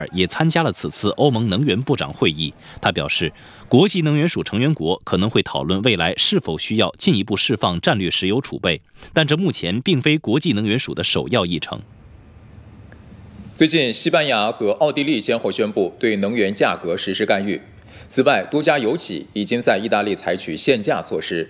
也参加了此次欧盟能源部长会议。他表示，国际能源署成员国可能会讨论未来是否需要进一步释放战略石油储备，但这目前并非国际能源署的首要议程。 最近，西班牙和奥地利先后宣布对能源价格实施干预。此外，多家油企已经在意大利采取限价措施。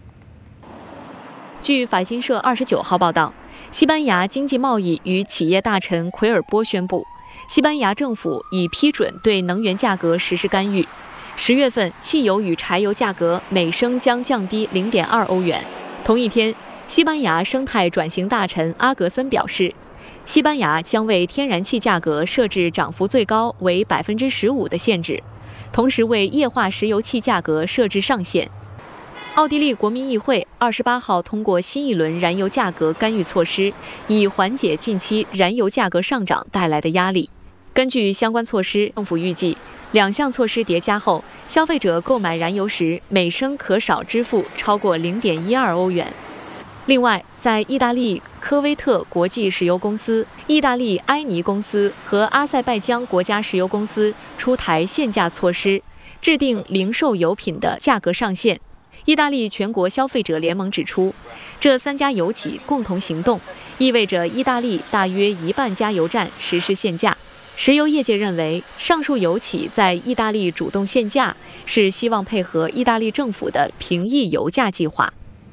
据法新社29号报道，西班牙经济贸易与企业大臣奎尔波宣布，西班牙政府已批准对能源价格实施干预。10月份，汽油与柴油价格每升将降低0.2欧元。同一天，西班牙生态转型大臣阿格森表示，西班牙将为天然气价格设置涨幅最高为15%的限制，同时为液化石油气价格设置上限。奥地利国民议会28号通过新一轮燃油价格干预措施，以缓解近期燃油价格上涨带来的压力。根据相关措施，政府预计2项措施叠加后，消费者购买燃油时每升可少支付超过0.12欧元。另外，在意大利科威特国际石油公司、意大利埃尼公司和阿塞拜疆国家石油公司出台限价措施，制定零售油品的价格上限。意大利全国消费者联盟指出，这3家油企共同行动，意味着意大利大约1半加油站实施限价。石油业界认为，上述油企在意大利主动限价，是希望配合意大利政府的平抑油价计划。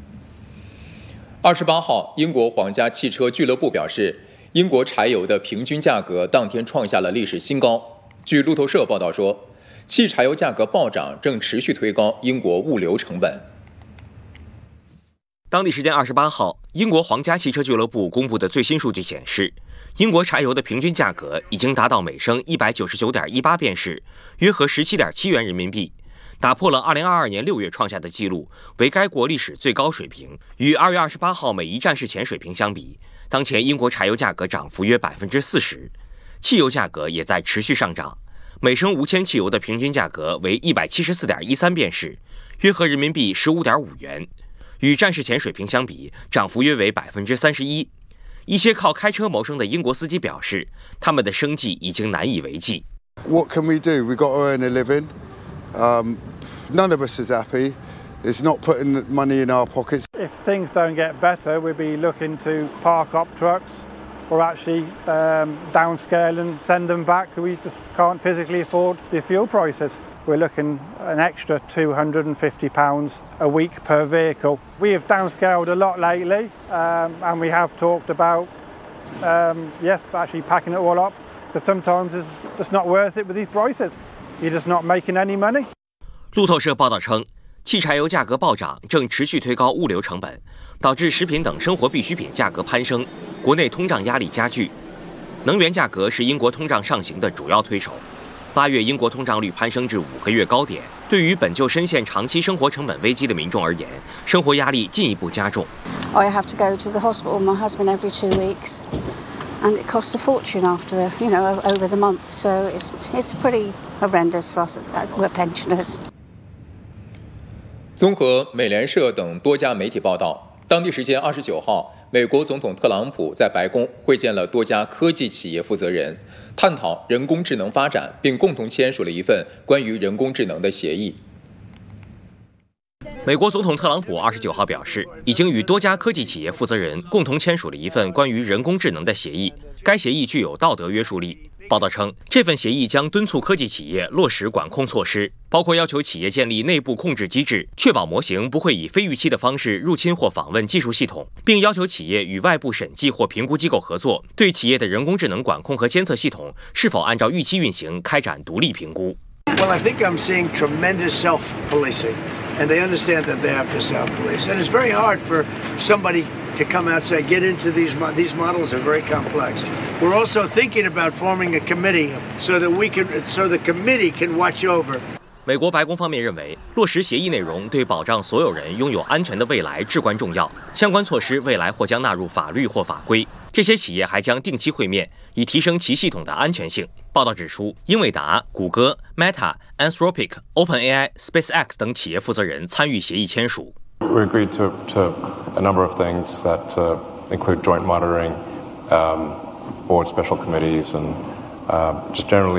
28号，英国皇家汽车俱乐部表示，英国柴油的平均价格当天创下了历史新高。据路透社报道说，汽柴油价格暴涨正持续推高英国物流成本。 当地时间28号，英国皇家汽车俱乐部公布的最新数据显示，英国柴油的平均价格已经达到每升199.18便士，约合17.7元人民币，打破了2022年6月创下的纪录，为该国历史最高水平。与2月28号每一站式前水平相比，当前英国柴油价格涨幅约40%，汽油价格也在持续上涨。每升5000汽油的平均价格为174.13便士，约合人民币15.5元，与战事前水平相比，涨幅约为31%。一些靠开车谋生的英国司机表示，他们的生计已经难以为继。 What can we do? We've got to earn a living. None of us is happy. It's not putting money in our pockets. If things don't get better, we'll be looking to park up trucks or actually downscale and send them back. We just can't physically afford the fuel prices. We're looking an extra £250 a week per vehicle. We have downscaled a lot lately, and we have talked about, actually packing it all up, because sometimes it's just not worth it with these prices. You're just not making any money. 路透社报道称，汽柴油价格暴涨正持续推高物流成本，导致食品等生活必需品价格攀升，国内通胀压力加剧。能源价格是英国通胀上行的主要推手。8月英国通胀率攀升至5个月高点，对于本就深陷长期生活成本危机的民众而言，生活压力进一步加重。 I have to go to the hospital with my husband every 2 weeks, and it costs a fortune after over the month. So it's pretty horrendous for us. We're pensioners. 综合美联社等多家媒体报道，当地时间29号，美国总统特朗普在白宫会见了多家科技企业负责人，探讨人工智能发展，并共同签署了一份关于人工智能的协议。 美国总统特朗普29号表示，已经与多家科技企业负责人共同签署了一份关于人工智能的协议，该协议具有道德约束力。报道称，这份协议将敦促科技企业落实管控措施，包括要求企业建立内部控制机制，确保模型不会以非预期的方式入侵或访问技术系统，并要求企业与外部审计或评估机构合作，对企业的人工智能管控和监测系统是否按照预期运行开展独立评估。 Well, I think I'm seeing tremendous self-policing, and they understand that they have to self-police. And it's very hard for somebody to come out and say, get into these models are very complex. We're also thinking about forming a committee so the committee can watch over. 美国白宫方面认为，落实协议内容对保障所有人拥有安全的未来至关重要，相关措施未来或将纳入法律或法规。这些企业还将定期会面，以提升其系统的安全性。报道指出，英伟达、谷歌、Meta、Anthropic、OpenAI、SpaceX 等企业负责人参与协议签署。 We agreed to a number of things that include joint monitoring, board special committees, and just generally